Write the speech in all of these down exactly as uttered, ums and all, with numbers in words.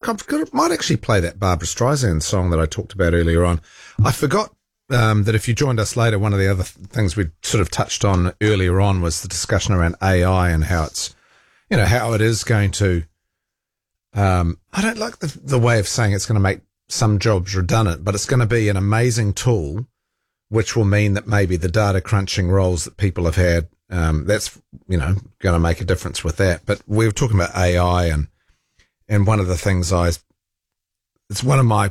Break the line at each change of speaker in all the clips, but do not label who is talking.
look, I've got, might actually play that Barbara Streisand song that I talked about earlier on. I forgot um, that if you joined us later, one of the other th- things we sort of touched on earlier on was the discussion around A I and how it's, you know, how it is going to, um, I don't like the, the way of saying it's going to make some jobs redundant, but it's going to be an amazing tool, which will mean that maybe the data crunching roles that people have had, um, that's, you know, going to make a difference with that. But we were talking about A I, and, and one of the things I, it's one of my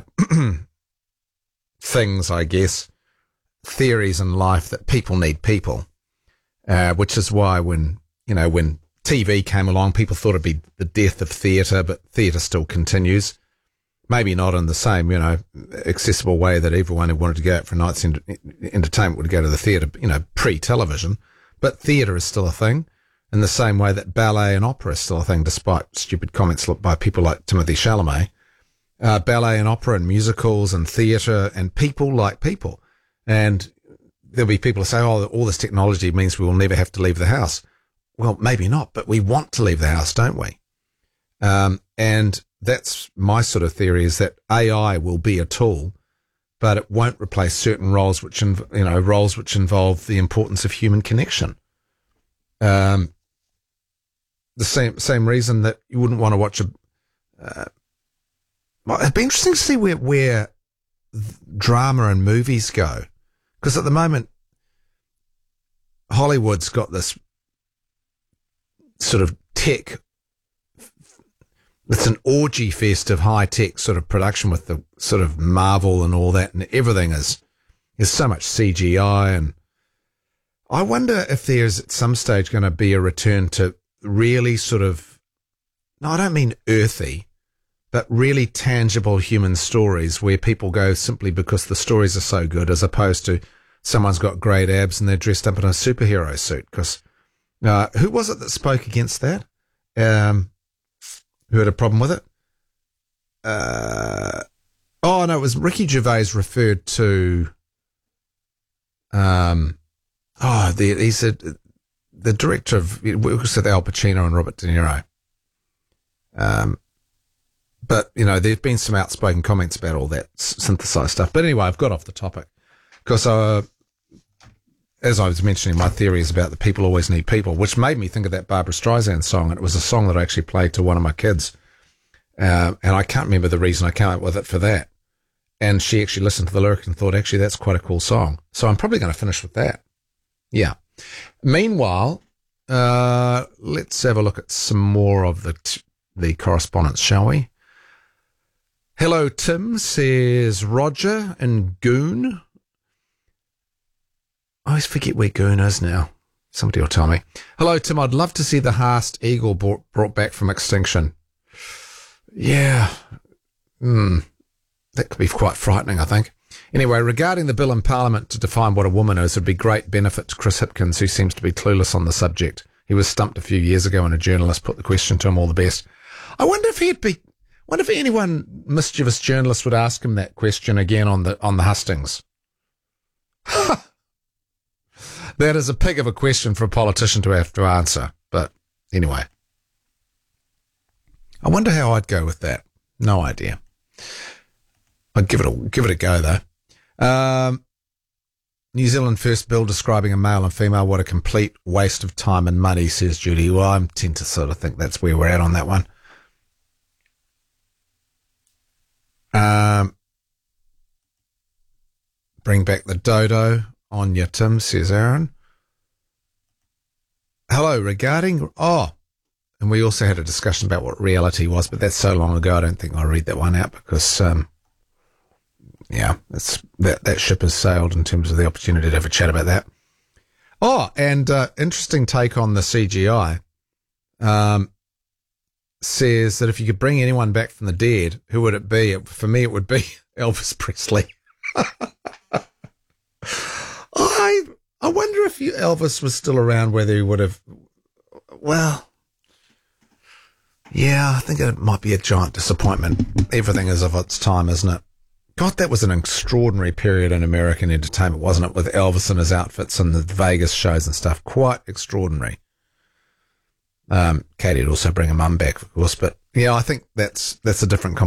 things, I guess, theories in life that people need people, uh, which is why when, you know, when T V came along, people thought it'd be the death of theatre, but theatre still continues. Maybe not in the same, you know, accessible way that everyone who wanted to go out for a night's ent- entertainment would go to the theatre, you know, pre-television. But theatre is still a thing, in the same way that ballet and opera is still a thing, despite stupid comments by people like Timothée Chalamet. Uh, ballet and opera and musicals and theatre, and people like people. And there'll be people who say, oh, all this technology means we will never have to leave the house. Well, maybe not, but we want to leave the house, don't we? Um, and that's my sort of theory, is that A I will be a tool, but it won't replace certain roles which, inv- you know, roles which involve the importance of human connection. Um, the same, same reason that you wouldn't want to watch a, uh, well, it'd be interesting to see where, where drama and movies go. Because at the moment, Hollywood's got this sort of tech, it's an orgy fest of high-tech sort of production with the sort of Marvel and all that, and everything is, is so much C G I. And I wonder if there's at some stage going to be a return to really sort of, no, I don't mean earthy, but really tangible human stories where people go simply because the stories are so good, as opposed to someone's got great abs and they're dressed up in a superhero suit. Because uh, who was it that spoke against that? Um, who had a problem with it? Uh, oh, no, it was Ricky Gervais referred to, um, oh, the, he's a, the director of, we said Al Pacino and Robert De Niro. Um, but, you know, there's been some outspoken comments about all that synthesized stuff. But anyway, I've got off the topic because, uh, as I was mentioning, my theory is about the people always need people, which made me think of that Barbara Streisand song. And it was a song that I actually played to one of my kids. Uh, and I can't remember the reason I came up with it for that. And she actually listened to the lyric and thought, actually, that's quite a cool song. So I'm probably going to finish with that. Yeah. Meanwhile, uh, let's have a look at some more of the, t- the correspondence, shall we? Hello, Tim, says Roger and Goon. I always forget where Goon is now. Somebody will tell me. Hello, Tim. I'd love to see the Haast eagle brought, brought back from extinction. Yeah. Hmm. That could be quite frightening, I think. Anyway, regarding the bill in Parliament to define what a woman is, it would be great benefit to Chris Hipkins, who seems to be clueless on the subject. He was stumped a few years ago and a journalist put the question to him. All the best. I wonder if he'd be, wonder if anyone mischievous journalist would ask him that question again on the, on the hustings. That is a pig of a question for a politician to have to answer. But anyway, I wonder how I'd go with that. No idea. I'd give it a, give it a go though. Um, New Zealand first bill describing a male and female. What a complete waste of time and money, says Judy. Well, I tend to sort of think that's where we're at on that one. Um, bring back the dodo. On your Tim, says Aaron. Hello, regarding, oh, and we also had a discussion about what reality was, but that's so long ago I don't think I'll read that one out because, um, yeah, it's, that, that ship has sailed in terms of the opportunity to have a chat about that. Oh, and uh, interesting take on the C G I. Um, says that if you could bring anyone back from the dead, who would it be? For me, it would be Elvis Presley. I I wonder if you, Elvis was still around, whether he would have. Well, yeah, I think it might be a giant disappointment. Everything is of its time, isn't it? God, that was an extraordinary period in American entertainment, wasn't it? With Elvis and his outfits and the Vegas shows and stuff, quite extraordinary. Um, Katie would also bring her mum back, of course, but yeah, I think that's that's a different